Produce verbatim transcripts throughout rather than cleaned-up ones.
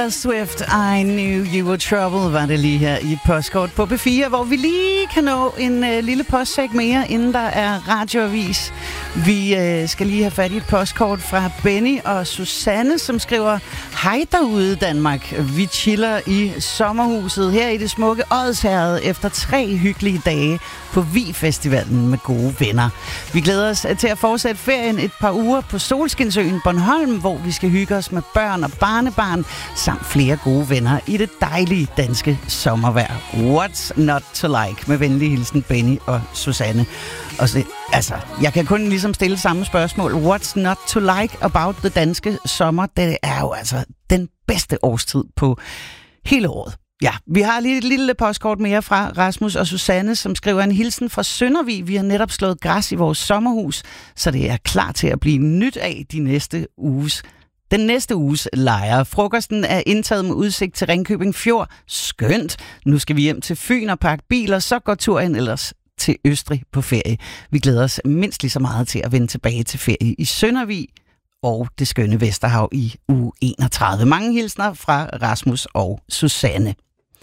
Taylor Swift, I Knew You Were Trouble, var det lige her i Postkort på P fire, hvor vi lige kan nå en øh, lille postsæk mere, inden der er radioavis. Vi øh, skal lige have fat i et postkort fra Benny og Susanne, som skriver: Hej derude Danmark, vi chiller i sommerhuset her i det smukke Odsherred efter tre hyggelige dage på Vi-festivalen med gode venner. Vi glæder os til at fortsætte ferien et par uger på Solskinsøen Bornholm, hvor vi skal hygge os med børn og barnebarn samt flere gode venner i det dejlige danske sommervejr. What's not to like? Med venlig hilsen Benny og Susanne. Og så, altså, jeg kan kun ligesom stille samme spørgsmål. What's not to like about the danske sommer? Det er jo altså den bedste årstid på hele året. Ja, vi har lige et lille postkort mere fra Rasmus og Susanne, som skriver en hilsen fra Søndervig. Vi har netop slået græs i vores sommerhus, så det er klar til at blive nyt af de næste uges Den næste uges lejre. Frokosten er indtaget med udsigt til Ringkøbing Fjord. Skønt. Nu skal vi hjem til Fyn og pakke biler, så går turen ellers til Østrig på ferie. Vi glæder os mindst lige så meget til at vende tilbage til ferie i Søndervig og det skønne Vesterhav i uge enogtredive. Mange hilsner fra Rasmus og Susanne.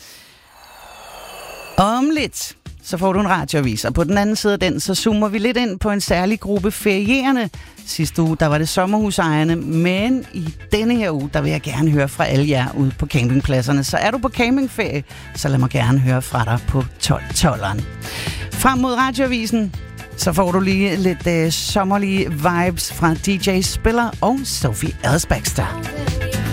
Om lidt, så får du en radioavis, og på den anden side af den, så zoomer vi lidt ind på en særlig gruppe ferierende. Sidste uge, der var det sommerhusejerne, men i denne her uge, der vil jeg gerne høre fra alle jer ude på campingpladserne. Så er du på campingferie, så lad mig gerne høre fra dig på tolv tolveren. Frem mod radioavisen, så får du lige lidt øh, sommerlige vibes fra D J Spiller og Sophie Ellis-Bextor.